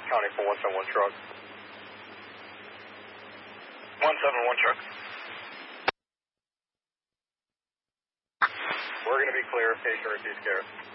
County for 171 truck. 171 truck. We're going to be clear. Patient repeats care.